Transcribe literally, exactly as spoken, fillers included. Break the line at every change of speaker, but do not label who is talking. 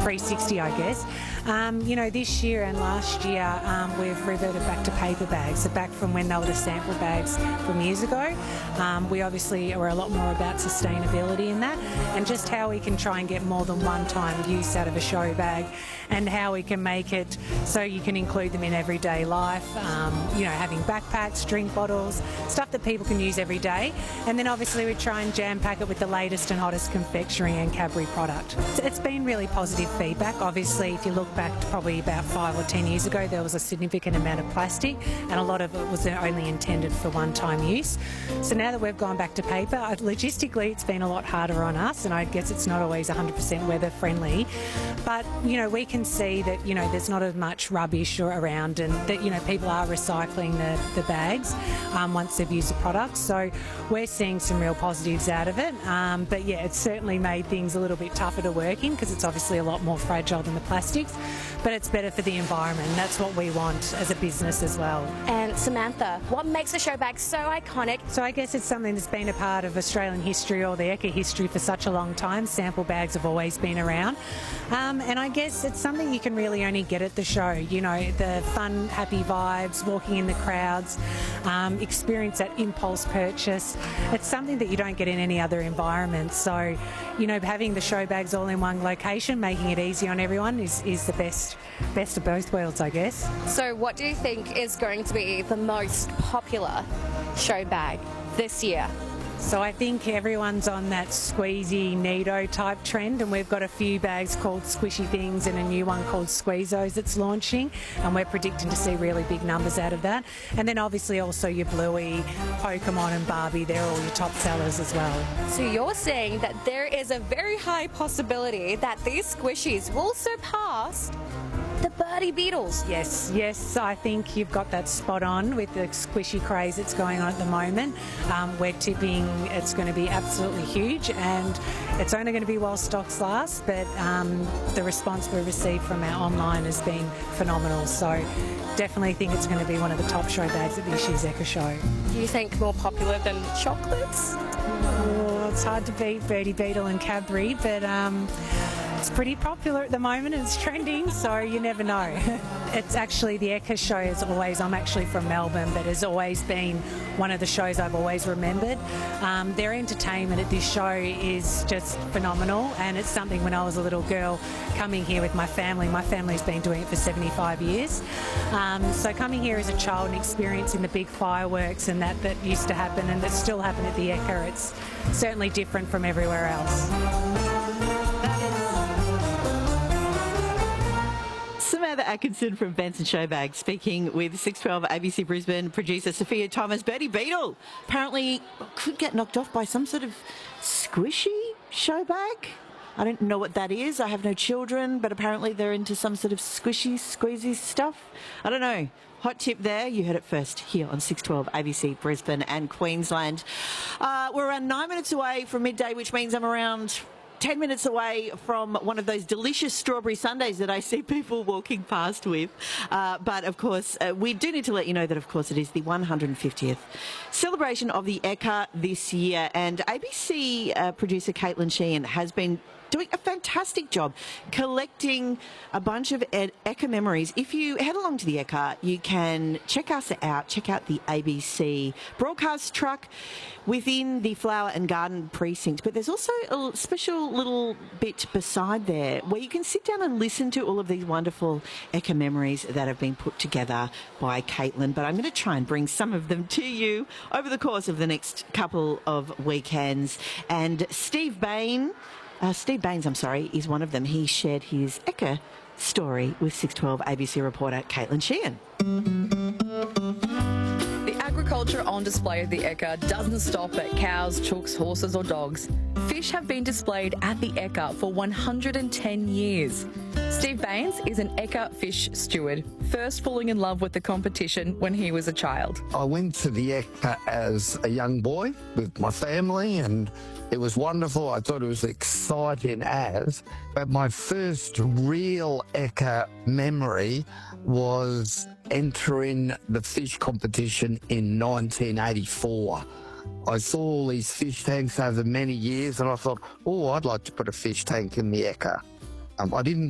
three sixty, I guess. Um, you know, this year and last year, um, we've reverted back to paper bags, so back from when they were the sample bags from years ago. Um, we obviously are a lot more about sustainability in that, and just how we can try and get more than one-time use out of a show bag, and how we can make it so you can include them in everyday life. Um, you know, having backpacks, drink bottles, stuff that people can use every day. And then obviously we try and jam pack it with the latest and hottest confectionery and Cadbury product. It's been really positive feedback. Obviously, if you look back to probably about five or ten years ago, there was a significant amount of plastic, and a lot of it was only intended for one-time use. So now that we've gone back to paper, logistically it's been a lot harder on us, and I guess it's not always one hundred percent weather friendly. But, you know, we can see that, you know, there's not as much rubbish around, and that, you know, people are recycling the, the bags um, once they've used the product. So we're seeing some real positives out of it. Um, but yeah, it's certainly made things a little bit tougher to work in, because it's obviously a lot more fragile than the plastics, but it's better for the environment, and that's what we want as a business as well.
And Samantha, what makes a show bag so iconic?
So I guess it's something that's been a part of Australian history, or the Ekka history, for such a long time. Sample bags have always been around. Um, and I guess it's something you can really only get at the show. You know, the fun, happy vibes, walking in the crowds, um, experience that impulse purchase. It's something that you don't get in any other environment. So, you know, having the show bags all in one location, making it easy on everyone, is, is the best, best of both worlds, I guess.
So what do you think is going to be the most popular show bag this year?
So I think everyone's on that squeezy Nido type trend, and we've got a few bags called Squishy Things and a new one called Squeezos that's launching, and we're predicting to see really big numbers out of that. And then obviously also your Bluey, Pokemon and Barbie, they're all your top sellers as well.
So you're saying that there is a very high possibility that these squishies will surpass the Birdie Beetles?
Yes, yes, I think you've got that spot on with the squishy craze that's going on at the moment. Um, we're tipping it's going to be absolutely huge, and it's only going to be while stocks last, but um, the response we've received from our online has been phenomenal. So definitely think it's going to be one of the top show bags at this year's Ekka show.
Do you think more popular than chocolates?
Oh, it's hard to beat Birdie Beetle and Cadbury, but um, it's pretty popular at the moment. It's trending, so you never know. It's actually the Ekka show is always, I'm actually from Melbourne, but has always been one of the shows I've always remembered. Um, their entertainment at this show is just phenomenal, and it's something when I was a little girl coming here with my family. My family's been doing it for seventy-five years. Um, so coming here as a child and experiencing the big fireworks and that that used to happen and that still happen at the Ekka, it's certainly different from everywhere else.
Samantha Atkinson from Benson Showbag speaking with six twelve A B C Brisbane producer Sophia Thomas. Birdie Beetle apparently could get knocked off by some sort of squishy show bag. I don't know what that is. I have no children, but apparently they're into some sort of squishy, squeezy stuff. I don't know. Hot tip there. You heard it first here on six twelve A B C Brisbane and Queensland. Uh, we're around nine minutes away from midday, which means I'm around ten minutes away from one of those delicious strawberry sundaes that I see people walking past with. Uh, but, of course, uh, we do need to let you know that, of course, it is the one hundred fiftieth celebration of the Ekka this year. And A B C uh, producer Caitlin Sheehan has been doing a fantastic job collecting a bunch of Ed- Ekka memories. If you head along to the Ekka, you can check us out, check out the A B C broadcast truck within the Flower and Garden precinct. But there's also a special little bit beside there where you can sit down and listen to all of these wonderful Ekka memories that have been put together by Caitlin. But I'm going to try and bring some of them to you over the course of the next couple of weekends. And Steve Bain... Uh, Steve Baines, I'm sorry, is one of them. He shared his Ekka story with six twelve A B C reporter Caitlin Sheehan.
The agriculture on display at the Ekka doesn't stop at cows, chooks, horses or dogs. Fish have been displayed at the Ekka for one hundred ten years. Steve Baines is an Ekka fish steward, first falling in love with the competition when he was a child.
I went to the Ekka as a young boy with my family, and it was wonderful. I thought it was exciting as, but my first real Ekka memory was entering the fish competition in nineteen eighty-four. I saw all these fish tanks over many years, and I thought, oh, I'd like to put a fish tank in the Ekka. Um, I didn't